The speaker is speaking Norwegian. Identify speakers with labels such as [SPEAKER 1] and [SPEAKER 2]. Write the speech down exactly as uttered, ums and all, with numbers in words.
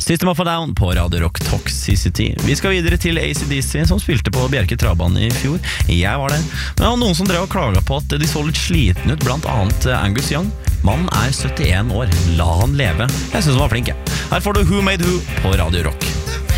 [SPEAKER 1] System of a Down på Radio Rock Toxicity. Vi skal videre til A C D C, som spilte på Bjerke Travbane i fjor. Jeg var der. Men det var noen som drev og klaget på at de så litt sliten ut, blant annet Angus Young. Mannen er syttien år. La han leve. Jeg synes han var flink, jeg. Her får du Who Made Who på Radio Rock.